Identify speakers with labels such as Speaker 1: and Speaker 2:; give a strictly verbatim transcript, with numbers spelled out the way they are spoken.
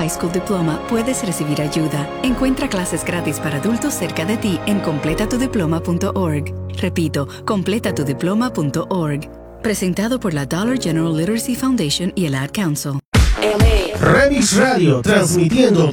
Speaker 1: High School Diploma, puedes recibir ayuda. Encuentra clases gratis para adultos cerca de ti en completa tu diploma punto org. Repito, completa tu diploma punto org. Presentado por la Dollar General Literacy Foundation y el Ad Council.
Speaker 2: Remix Radio, transmitiendo